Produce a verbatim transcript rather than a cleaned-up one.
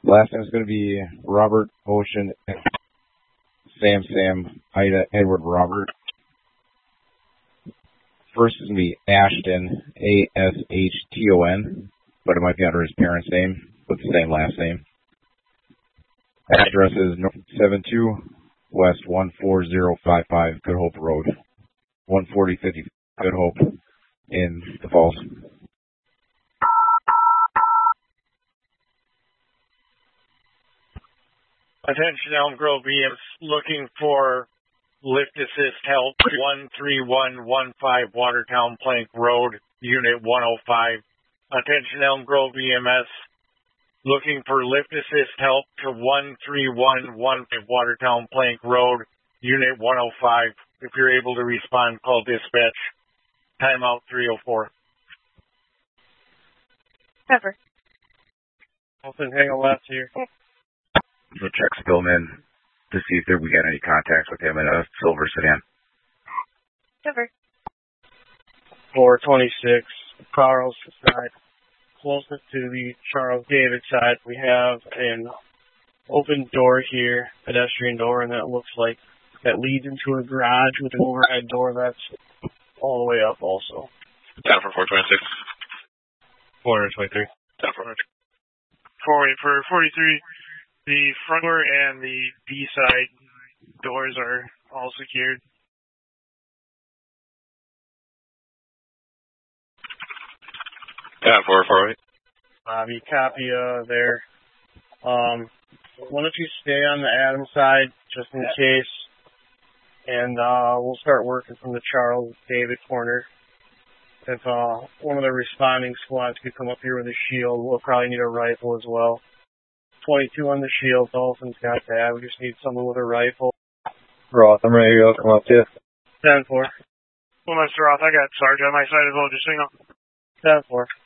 Last name is going to be Robert Ocean, Sam Sam, Ida Edward Robert. First is going to be Ashton, A S H T O N, but it might be under his parents' name with the same last name. Address is North seven two West one four zero five five Good Hope Road, one forty fifty Good Hope in the Falls. Attention Elm Grove E M S, looking for lift assist help, one three one one five Watertown Plank Road, Unit one oh five. Attention Elm Grove E M S, looking for lift assist help to one three one one five Watertown Plank Road, Unit one oh five. If you're able to respond, call dispatch. Timeout three oh four. Cover. Open hang a left here. We'll check Spillman to see if there, we got any contacts with him in a silver sedan. Cover. four twenty-six, Charles side. Closest to the Charles David side, we have an open door here, pedestrian door, and that looks like that leads into a garage with an overhead door that's all the way up also. Down for four twenty-six. four twenty-three. Down for For, for forty-three, the front door and the D side doors are all secured. Down for four eight. Bobby, copy uh, there. Um, why don't you stay on the Adam side just in case, and uh, we'll start working from the Charles David corner. If uh, one of the responding squads could come up here with a shield, we'll probably need a rifle as well. twenty-two on the shield, Dolphin's got that. We just need someone with a rifle. Roth, I'm ready to go. Come up to you. ten four. Well, Mister Roth, I got Sarge on my side as well, just so you know. ten four.